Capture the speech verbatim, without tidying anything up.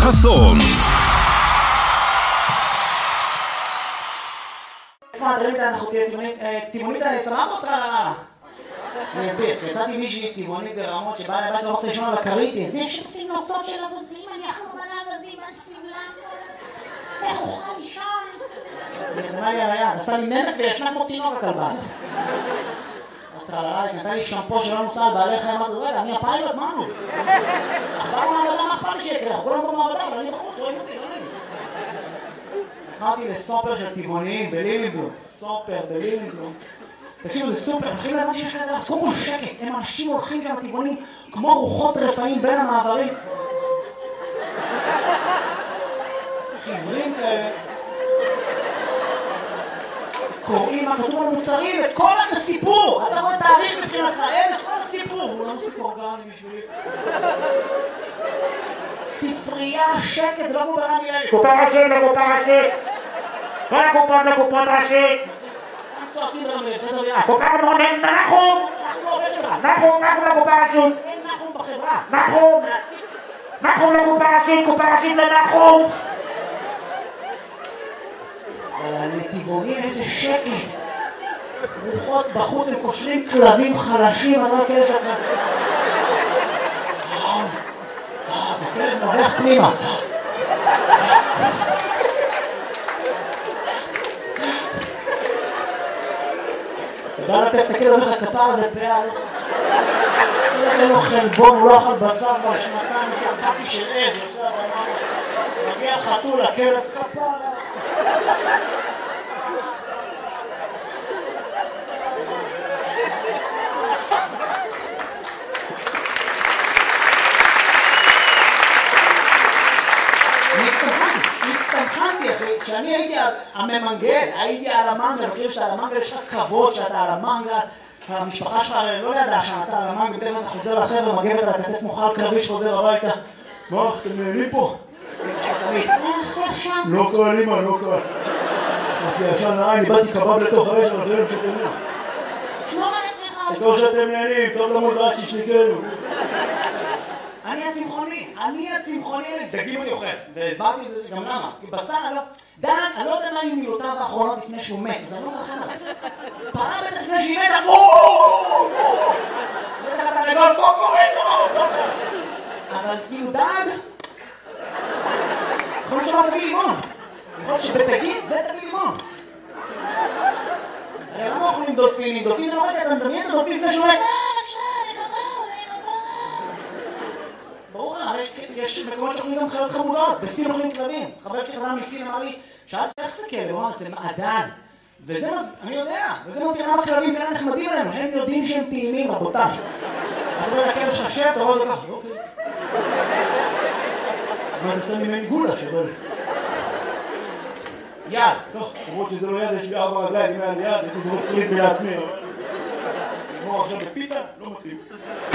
חסון. איפה נדרים את אנחנו טבעונית סבבה אותך לרעה? אני אסביר, יצאתי מישהי טבעונית ברמות שבאה לבית ואוכלת לישון על הכרית. זה שפים נוצות של אבזים, אני אחלו מלא אבזים על סבלם. איך אוכל לישון? היא נתנה לי על היד, עשה לי נמק וישנה כמו תינוק הכלבה. טרללה, היא נתנה לי שמפו שלא נוסע על בעלי חיים, אמרתי, רגע, אני הפיילוט, מה נו? אכבר מעבדה, מה אכפת לי שיקרה? אנחנו כולם במעבדה, אבל אני בחוץ, רואים אותי, לא נגיד. לקחתי לסופר של טבעוניים בלילינגלום, סופר בלילינגלום. תקשיבו, זה סופר, מתחילים להבן שיש כזה, אז קודם כל שקט, הם אנשים הולכים שם טבעונים כמו רוחות רפאים בין המעברים. חיוורים כאלה. קוראים מה כתוב על מוצרים, את כל הסיפור! אתה רואה תאריך מבחינתך, אין את כל הסיפור! הוא לא מספיק אורגני בשבילי. ספרייה, שקט, זה לא כמו ברמי לוי. קופה ראשית לקופה ראשית! כל הקופות לקופות ראשית! צועקים ברמי לוי, פדר בירה. קופה מונן, נחום! אנחנו עובד שלך. נחום, נחום לקופה ראשית! אין נחום בחברה. נחום! נחום לקופה ראשית, קופה ראשית לנחום! אבל לטבעונים איזה שקט. רוחות בחוץ, הם קושרים כלבים חלשים, אני לא כאלה שאתה... הכלב נובח פנימה. תדע לטף את הכלב, אומר לך כפר הזה פאה. אין לו חלבון, הוא לא אכל בשר כבר שנתיים, שקעתי של עז. מגיע חתול, הכלב כפר. כשאני הייתי הממנגל, הייתי על המנגל, אני חושב שאתה על המנגל יש לך כבוד שאתה על המנגל, המשפחה שלך לא ידעה שאתה על המנגל, בטח אתה חוזר לחבר'ה, מגבת על הכתף מוכל קרבי שחוזר הביתה. מה, אתם נהנים פה? לא קל, אמא, לא קל. אז ישן נעי, אני באתי קבב לתוך האש, אבל זה לא שתנעים. שמור על עצמך. תקור שאתם נהנים, טוב למוד רק שישניקנו. אני הצמחוני, אני הצמחוני, דגים אני אוכל, והסברתי את זה גם למה, כי בשר אני לא, דן, אני לא יודע מה היו מילותיו האחרונות לפני שהוא מת, אז אני לא מרחם עליו. פרה בטח לפני שהיא מתה, בואו! בטח אתה נגול קוקוריקו! אבל כאילו דג, יכול להיות שאמר תביא לימון, יכול להיות שבדגים זה תביא לימון. הרי למה אוכלים דולפינים? דולפין זה לא רגע, אתה מדמיין את הדולפין לפני שהוא מת. ברור, הרי יש מקומות שאוכלים גם חיות חמודות, בסין אוכלים כלבים. חבר שלי חזר מסין אמר לי, שאלתי איך זה כלב? הוא אמר, זה מעדן. וזה מז... אני יודע, וזה מסביר למה כלבים כאלה נחמדים עלינו, הם יודעים שהם טעימים, רבותיי. אתה רואה לכלב ששב, אתה רואה את זה ככה, אוקיי. אבל זה ממני גולה שבל. יד, טוב, למרות שזה לא יד, יש לי ארבע רגליים, אם היה לי יד, הייתי דרוך פריז לעצמי. נגמור עכשיו בפיתה, לא מתאים.